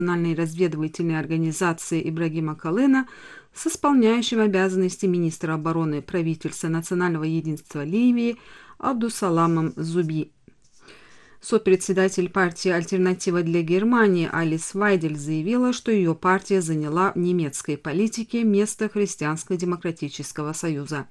Национальной разведывательной организации Ибрагима Калына с исполняющим обязанности министра обороны правительства национального единства Ливии Абдусаламом Зуби. Сопредседатель партии «Альтернатива для Германии» Алис Вайдель заявила, что ее партия заняла в немецкой политике место Христианско-демократического союза.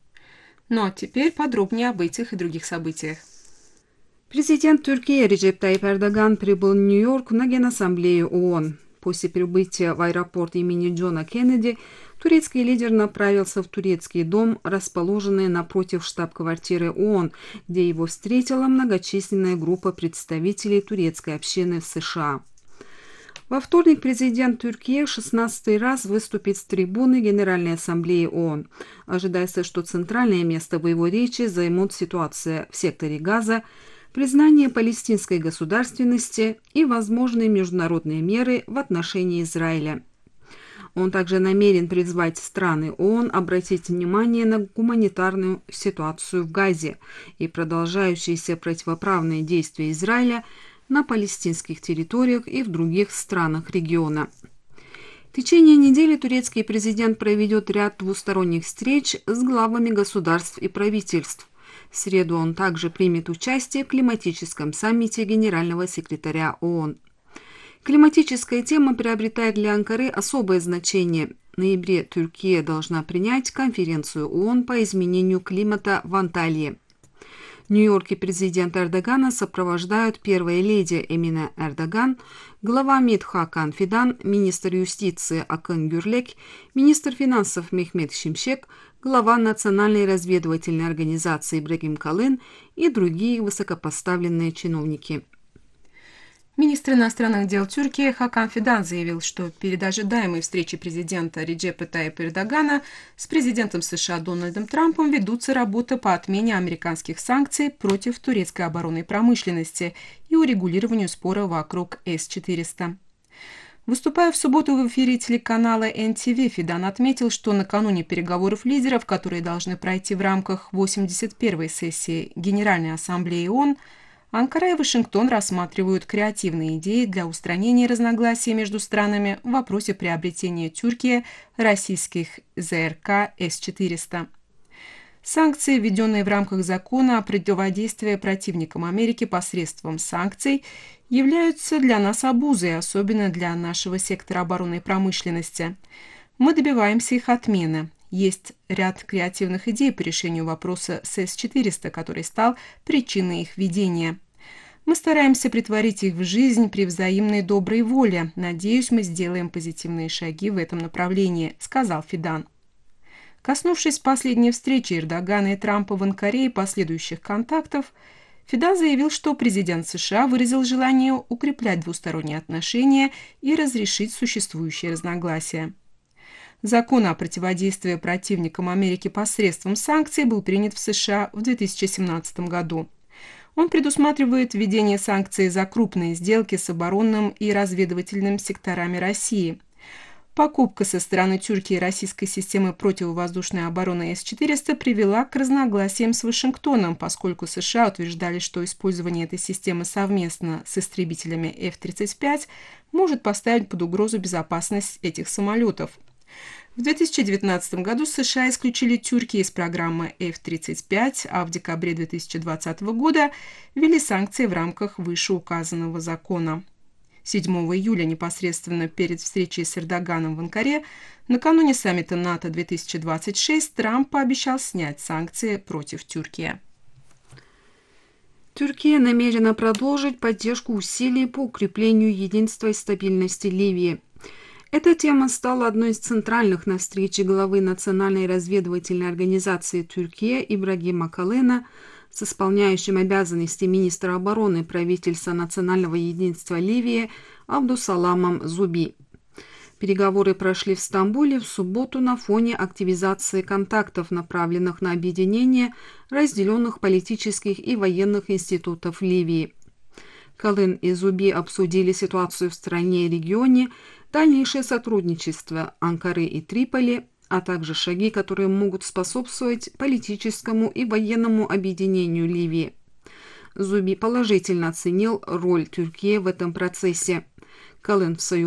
Но теперь подробнее об этих и других событиях. Президент Турции Реджеп Тайип Эрдоган прибыл в Нью-Йорк на Генассамблею ООН. После прибытия в аэропорт имени Джона Кеннеди турецкий лидер направился в турецкий дом, расположенный напротив штаб-квартиры ООН, где его встретила многочисленная группа представителей турецкой общины в США. Во вторник президент Турции в 16-й раз выступит с трибуны Генеральной Ассамблеи ООН. Ожидается, что центральное место в его речи займут ситуация в секторе Газа, признание палестинской государственности и возможные международные меры в отношении Израиля. Он также намерен призвать страны ООН обратить внимание на гуманитарную ситуацию в Газе и продолжающиеся противоправные действия Израиля на палестинских территориях и в других странах региона. В течение недели турецкий президент проведет ряд двусторонних встреч с главами государств и правительств. В среду он также примет участие в климатическом саммите Генерального секретаря ООН. Климатическая тема приобретает для Анкары особое значение. В ноябре Турция должна принять конференцию ООН по изменению климата в Анталии. В Нью-Йорке президента Эрдогана сопровождают первая леди Эмине Эрдоган, глава МИД Хакан Фидан, министр юстиции Акын Гюрлек, министр финансов Мехмет Шимшек, глава Национальной разведывательной организации Ибрагим Калын и другие высокопоставленные чиновники. Министр иностранных дел Турции Хакан Фидан заявил, что перед ожидаемой встречей президента Реджепа Тайипа Эрдогана с президентом США Дональдом Трампом ведутся работы по отмене американских санкций против турецкой оборонной промышленности и урегулированию спора вокруг С-400. Выступая в субботу в эфире телеканала НТВ, Фидан отметил, что накануне переговоров лидеров, которые должны пройти в рамках 81-й сессии Генеральной Ассамблеи ООН, Анкара и Вашингтон рассматривают креативные идеи для устранения разногласий между странами в вопросе приобретения Турции российских ЗРК С-400. Санкции, введенные в рамках закона о противодействии противникам Америки посредством санкций, являются для нас обузой, особенно для нашего сектора оборонной промышленности. Мы добиваемся их отмены. Есть ряд креативных идей по решению вопроса с С-400, который стал причиной их введения. Мы стараемся притворить их в жизнь при взаимной доброй воле. Надеюсь, мы сделаем позитивные шаги в этом направлении, сказал Фидан. Коснувшись последней встречи Эрдогана и Трампа в Анкаре и последующих контактов, Фидан заявил, что президент США выразил желание укреплять двусторонние отношения и разрешить существующие разногласия. Закон о противодействии противникам Америки посредством санкций был принят в США в 2017 году. Он предусматривает введение санкций за крупные сделки с оборонным и разведывательным секторами России. Покупка со стороны Турции российской системы противовоздушной обороны С-400 привела к разногласиям с Вашингтоном, поскольку США утверждали, что использование этой системы совместно с истребителями F-35 может поставить под угрозу безопасность этих самолетов. В 2019 году США исключили Турцию из программы F-35, а в декабре 2020 года ввели санкции в рамках вышеуказанного закона. 7 июля, непосредственно перед встречей с Эрдоганом в Анкаре, накануне саммита НАТО-2026, Трамп пообещал снять санкции против Турции. Турция намерена продолжить поддержку усилий по укреплению единства и стабильности Ливии. Эта тема стала одной из центральных на встрече главы Национальной разведывательной организации Турции Ибрагима Калына с исполняющим обязанности министра обороны правительства национального единства Ливии Абдусаламом Зуби. Переговоры прошли в Стамбуле в субботу на фоне активизации контактов, направленных на объединение разделенных политических и военных институтов Ливии. Калын и Зуби обсудили ситуацию в стране и регионе, дальнейшее сотрудничество Анкары и Триполи, а также шаги, которые могут способствовать политическому и военному объединению Ливии. Зуби положительно оценил роль Турции в этом процессе. Калын, в свою